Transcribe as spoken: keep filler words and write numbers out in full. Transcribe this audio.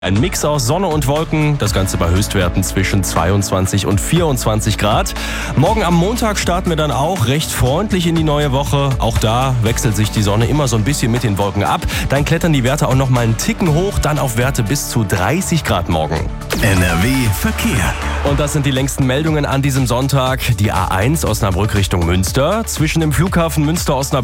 Ein Mix aus Sonne und Wolken, das Ganze bei Höchstwerten zwischen zweiundzwanzig und vierundzwanzig Grad. Morgen am Montag starten wir dann auch recht freundlich in die neue Woche. Auch da wechselt sich die Sonne immer so ein bisschen mit den Wolken ab. Dann klettern die Werte auch noch mal einen Ticken hoch, dann auf Werte bis zu dreißig Grad morgen. N R W Verkehr. Und das sind die längsten Meldungen an diesem Sonntag. Die A eins Osnabrück Richtung Münster. Zwischen dem Flughafen Münster-Osnabrück